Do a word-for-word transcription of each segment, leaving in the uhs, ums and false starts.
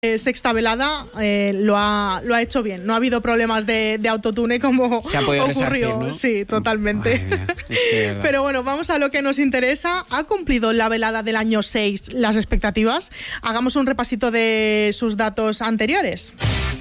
Eh, sexta velada eh, lo, ha, lo ha hecho bien. No ha habido problemas de, de autotune como Se ha podido ocurrió. resarcir, ¿no? Sí, totalmente. Mía, es que Pero bueno, vamos a lo que nos interesa. ¿Ha cumplido la velada del año seis las expectativas? Hagamos un repasito de sus datos anteriores.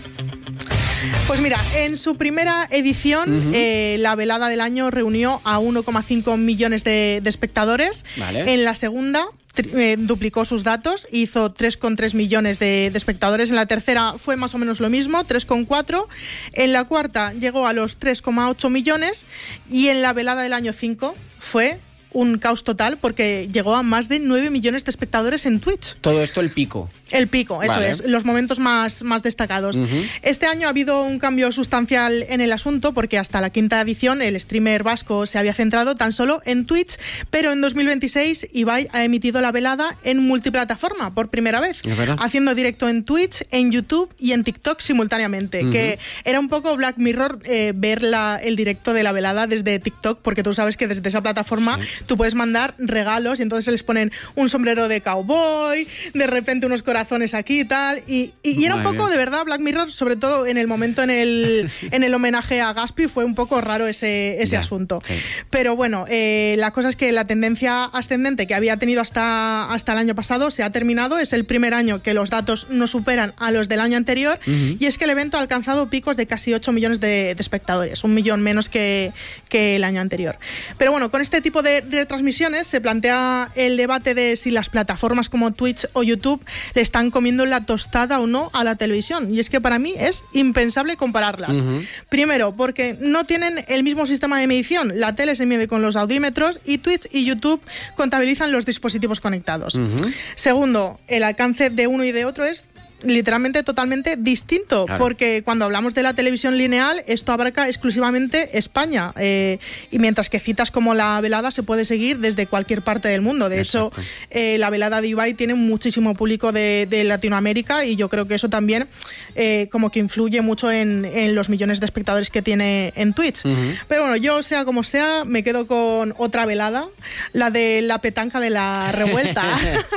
Pues mira, en su primera edición, uh-huh. eh, la velada del año reunió a uno coma cinco millones de, de espectadores. Vale. En la segunda eh, duplicó sus datos, hizo tres coma tres millones de, de espectadores. En la tercera fue más o menos lo mismo, tres coma cuatro. En la cuarta llegó a los tres coma ocho millones y en la velada del año cinco fue un caos total porque llegó a más de nueve millones de espectadores en Twitch. Todo esto el pico. El pico, eso Vale. es, los momentos más, más destacados. Uh-huh. Este año ha habido un cambio sustancial en el asunto porque hasta la quinta edición el streamer vasco se había centrado tan solo en Twitch, pero en dos mil veintiséis Ibai ha emitido la velada en multiplataforma por primera vez, haciendo directo en Twitch, en YouTube y en TikTok simultáneamente, uh-huh. que era un poco Black Mirror eh, ver la, el directo de la velada desde TikTok, porque tú sabes que desde esa plataforma sí. tú puedes mandar regalos y entonces les ponen un sombrero de cowboy, de repente unos corazones aquí y tal, y, y, y era un poco de verdad Black Mirror, sobre todo en el momento en el, en el homenaje a Gaspi, fue un poco raro ese, ese yeah, asunto. Sí. Pero bueno, eh, la cosa es que la tendencia ascendente que había tenido hasta, hasta el año pasado se ha terminado, es el primer año que los datos no superan a los del año anterior, uh-huh. y es que el evento ha alcanzado picos de casi ocho millones de, de espectadores, un millón menos que, que el año anterior. Pero bueno, con este tipo de retransmisiones se plantea el debate de si las plataformas como Twitch o YouTube les están comiendo la tostada o no a la televisión. Y es que para mí es impensable compararlas. Uh-huh. Primero, porque no tienen el mismo sistema de medición. La tele se mide con los audímetros y Twitch y YouTube contabilizan los dispositivos conectados. Uh-huh. Segundo, el alcance de uno y de otro es literalmente totalmente distinto, claro. porque cuando hablamos de la televisión lineal esto abarca exclusivamente España, eh, y mientras que citas como la velada se puede seguir desde cualquier parte del mundo. De Exacto. hecho, eh, la velada de Ibai tiene muchísimo público de, de Latinoamérica y yo creo que eso también eh, como que influye mucho en, en los millones de espectadores que tiene en Twitch. Uh-huh. Pero bueno, yo sea como sea, me quedo con otra velada, la de la petanca de la revuelta.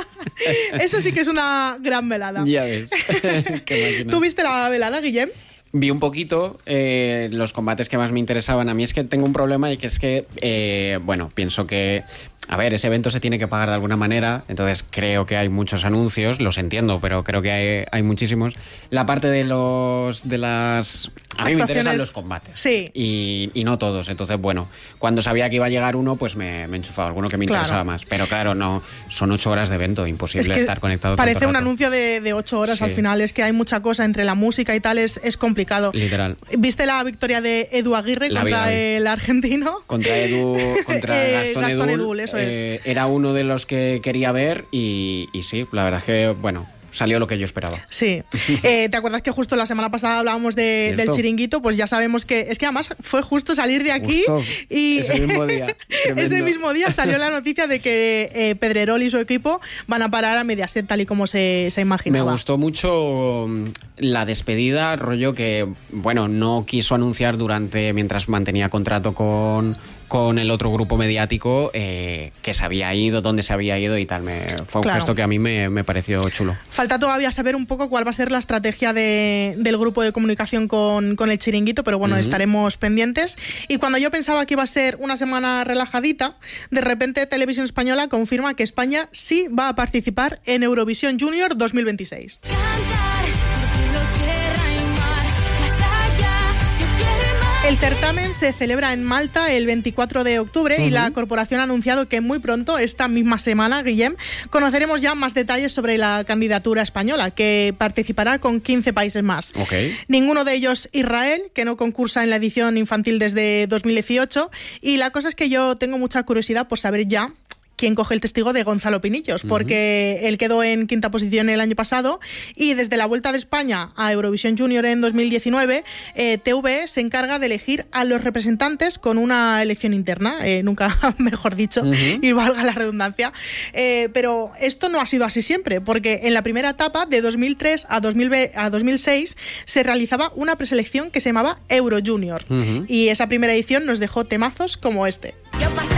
Eso sí que es una gran velada. Ya ves. ¿Tú viste la velada, Guillem? Vi un poquito eh, los combates que más me interesaban. A mí es que tengo un problema y que es que, eh, bueno, pienso que, a ver, ese evento se tiene que pagar de alguna manera, entonces creo que hay muchos anuncios, los entiendo, pero creo que hay, hay muchísimos. La parte de los de las... A mí me interesan los combates. Sí. Y, y no todos. Entonces, bueno, cuando sabía que iba a llegar uno, pues me, me enchufaba alguno que me claro. interesaba más. Pero claro, no, son ocho horas de evento, imposible es que estar conectado. Parece un anuncio de, de ocho horas sí. al final, es que hay mucha cosa entre la música y tal, es, es complicado. Literal. ¿Viste la victoria de Edu Aguirre la contra vi, el argentino? Contra Edu, contra eh, Gastón, Gastón Edul, Edul, eso eh, es. Era uno de los que quería ver y, y sí, la verdad es que, bueno, salió lo que yo esperaba. Sí. Eh, ¿Te acuerdas que justo la semana pasada hablábamos de, del chiringuito? Pues ya sabemos que... Es que además fue justo salir de aquí justo y... Ese mismo día. Ese mismo día salió la noticia de que eh, Pedrerol y su equipo van a parar a Mediaset tal y como se, se imaginaba. Me gustó mucho la despedida, rollo que, bueno, no quiso anunciar durante... mientras mantenía contrato con... con el otro grupo mediático eh, que se había ido, dónde se había ido y tal. Me, fue un claro. gesto que a mí me, me pareció chulo. Falta todavía saber un poco cuál va a ser la estrategia de, del grupo de comunicación con, con el chiringuito, pero bueno, uh-huh. estaremos pendientes. Y cuando yo pensaba que iba a ser una semana relajadita, de repente Televisión Española confirma que España sí va a participar en Eurovisión Junior dos mil veintiséis. El certamen se celebra en Malta el veinticuatro de octubre uh-huh. y la corporación ha anunciado que muy pronto, esta misma semana, Guillem, conoceremos ya más detalles sobre la candidatura española, que participará con quince países más. Okay. Ninguno de ellos Israel, que no concursa en la edición infantil desde dos mil dieciocho, y la cosa es que yo tengo mucha curiosidad por saber ya quién coge el testigo de Gonzalo Pinillos, porque uh-huh. él quedó en quinta posición el año pasado y desde la Vuelta de España a Eurovisión Junior en dos mil diecinueve, eh, T V E se encarga de elegir a los representantes con una elección interna, eh, nunca mejor dicho, uh-huh. y valga la redundancia. Eh, pero esto no ha sido así siempre, porque en la primera etapa, de dos mil tres a dos mil seis, se realizaba una preselección que se llamaba Euro Junior, uh-huh. y esa primera edición nos dejó temazos como este.